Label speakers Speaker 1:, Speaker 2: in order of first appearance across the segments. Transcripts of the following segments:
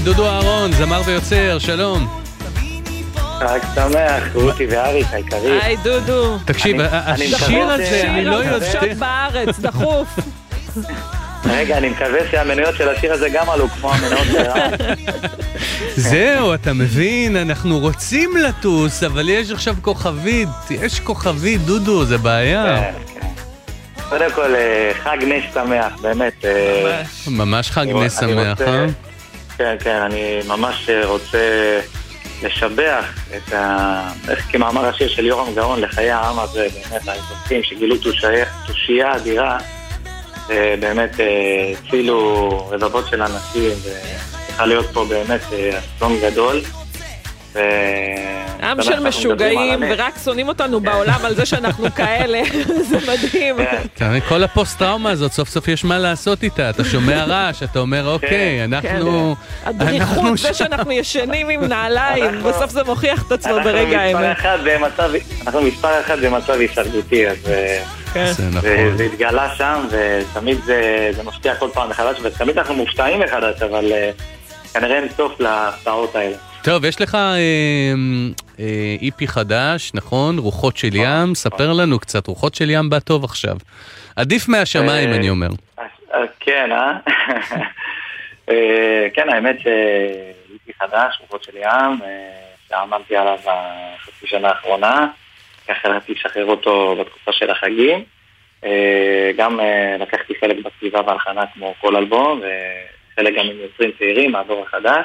Speaker 1: דודו אהרון, זמר ויוצר, שלום.
Speaker 2: רק שמח, רותי ואריק היקרים.
Speaker 3: היי דודו.
Speaker 1: תקשיב, השיר הזה, אני לא יודע.
Speaker 3: חופשות בארץ, דחוף.
Speaker 2: רגע, אני מקווה שהמנויות של השיר הזה גם עלו כמו המנויות שלנו.
Speaker 1: זהו, אתה מבין, אנחנו רוצים לטוס, אבל יש עכשיו כוכבית, יש כוכבית, דודו, זה בעיה.
Speaker 2: קודם כל, חג נס שמח, באמת.
Speaker 1: ממש חג נס שמח, אה?
Speaker 2: כן, כן, אני ממש רוצה לשבח את כמאמר השיר של יורם גאון, לחיי העם הזה, באמת, האזרחים שגילו תושייה אדירה, ובאמת הצילו רבבות של אנשים, וצריכה להיות פה באמת אסון גדול.
Speaker 3: עם של משוגעים, ורק שונאים אותנו בעולם על זה שאנחנו כאלה. זה מדהים.
Speaker 1: כל הפוסט-טראומה הזאת, סוף סוף יש מה לעשות איתה. אתה שומע רעש, אתה אומר, אוקיי, אנחנו...
Speaker 3: הדריכות זה שאנחנו ישנים עם נעליים, בסוף זה מוכיח את עצמו ברגע האמת.
Speaker 2: אנחנו מספר אחד במצב הישרדותי, אז זה התגלה שם, ותמיד זה משפיע כל פעם מחדש, ותמיד אנחנו מופתעים מחדש, אבל כנראה אין סוף להפתעות האלה.
Speaker 1: טוב, יש לך איפי חדש, נכון? רוחות של ים, ספר לנו קצת, רוחות של ים בא טוב עכשיו. עדיף מהשמיים, אני אומר.
Speaker 2: כן, כן, האמת שאיפי חדש, רוחות של ים, שעמדתי עליו בחצי שנה האחרונה, החלטתי לשחרר אותו בתקופה של החגים, גם לקחתי חלק בכתיבה והלחנה כמו כל אלבום, וחלק גם עם יוצרים צעירים מהדור החדש,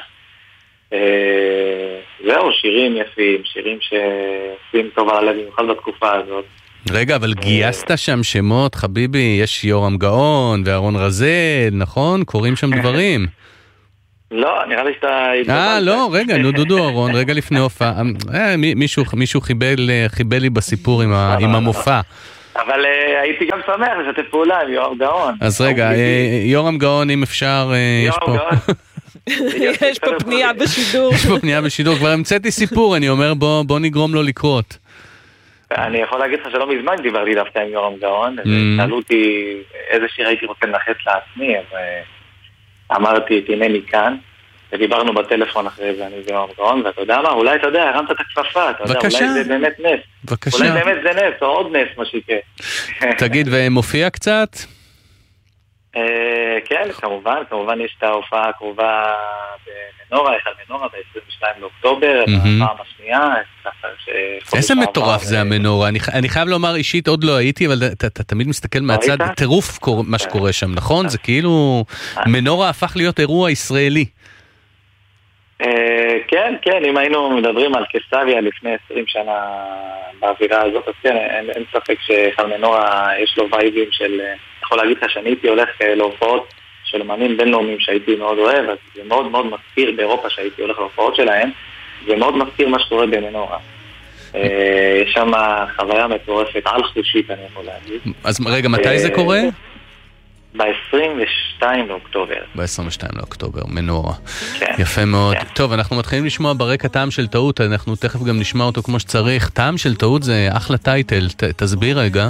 Speaker 2: זהו, שירים יפים, שירים שעושים טוב על הלב במיוחד בתקופה הזאת.
Speaker 1: רגע, אבל גייסת שם שמות, חביבי, יש יורם גאון ואהרון רזל, נכון? קוראים שם דברים.
Speaker 2: לא, נראה לי שאתה...
Speaker 1: לא, רגע, נו דודו אהרון, רגע לפני הופעה, מישהו חיבל לי בסיפור עם המופע.
Speaker 2: אבל הייתי גם שמח לשתף פעולה עם יורם גאון.
Speaker 1: אז רגע, יורם גאון, אם אפשר, יש פה...
Speaker 3: יש פה פנייה בשידור.
Speaker 1: יש פה פנייה בשידור, כבר המצאתי סיפור, אני אומר בוא נגרום לו לקרות.
Speaker 2: אני יכול להגיד לך שלא מזמן דיברתי דווקא עם יורם גאון, שאלו אותי איזה שיר הייתי רוצה לנחש לעצמי, אז אמרתי תנני כאן, ודיברנו בטלפון אחרי זה, אני ויורם גאון, ואתה יודע מה, אולי אתה יודע, הרמת את הכפפה, אתה יודע, אולי זה באמת נס.
Speaker 1: בבקשה.
Speaker 2: אולי באמת זה נס, או עוד נס מה שיקרה.
Speaker 1: תגיד, ומופיע קצת?
Speaker 2: כן, כמובן יש את ההופעה הקרובה במנורה, מנורה ב-22 לאוקטובר, הפעם השנייה.
Speaker 1: איזה מטורף זה המנורה, אני חייב לומר אישית עוד לא הייתי, אבל אתה תמיד מסתכל מהצד, טירוף מה שקורה שם, נכון? זה כאילו, מנורה הפך להיות אירוע ישראלי.
Speaker 2: כן, כן, אם היינו מדברים על קיסריה לפני 20 שנה באווירה הזאת, אז כן, אין ספק שמנורה יש לו וייבים של... יכול להגיד לך שאני הייתי הולך להופעות של אמנים בינלאומיים שהייתי מאוד אוהב, אז זה מאוד מאוד מזכיר באירופה שהייתי הולך להופעות שלהם, זה מאוד מזכיר מה שקורה במנורה. יש שם חוויה מטורפת, על חושית אני יכול להגיד.
Speaker 1: אז רגע, מתי זה קורה?
Speaker 2: ב-22 לאוקטובר.
Speaker 1: ב-22 לאוקטובר, מנורה. יפה מאוד. טוב, אנחנו מתחילים לשמוע ברקע טעם של טעות, אנחנו תכף גם נשמע אותו כמו שצריך. טעם של טעות זה אחלה טייטל, תסביר רגע.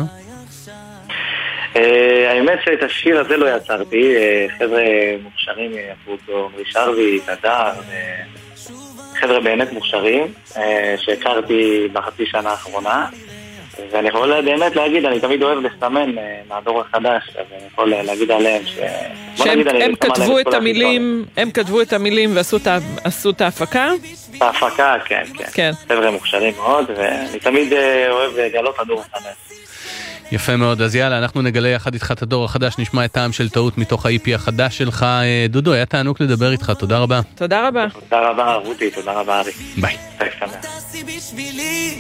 Speaker 2: האמת שאת השיר הזה לא יצרתי, חבר'ה מוכשרים יפו אותו, רישרבי, תדר, חבר'ה באמת מוכשרים שהכרתי בחצי שנה האחרונה, ואני יכול באמת להגיד, אני תמיד אוהב לסמן מהדור החדש, אז אני יכול להגיד עליהם
Speaker 3: שהם כתבו את המילים, הם כתבו את המילים ועשו את ההפקה?
Speaker 2: ההפקה, כן. חבר'ה מוכשרים מאוד, ואני תמיד אוהב לגלות את הדור החדש.
Speaker 1: יפה מאוד, אז יאללה, אנחנו נגלה יחד איתך את הדור החדש, נשמע את טעם של טעות מתוך ה-IP החדש שלך. דודו, היה תענוג לדבר איתך, תודה רבה.
Speaker 3: תודה רבה.
Speaker 2: תודה רבה, רותי, תודה רבה, ארי.
Speaker 1: ביי.
Speaker 2: ביי, שמח.